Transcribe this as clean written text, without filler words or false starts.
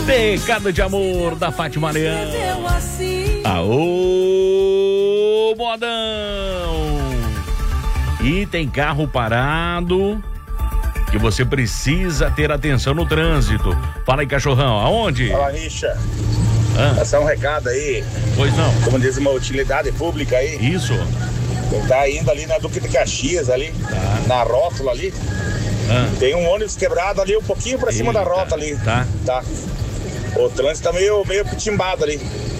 Pecado de amor da Fátima Leão. Aô, modão! E tem carro parado que você precisa ter atenção no trânsito. Fala aí, cachorrão, aonde? Fala, Richa. Passar um recado aí. Pois não. Como diz, uma utilidade pública aí. Isso. Tá indo ali na Duque de Caxias, ali, na rótula ali. Tem um ônibus quebrado ali, um pouquinho pra cima da rota ali. Tá. O trânsito tá meio pitimbado ali.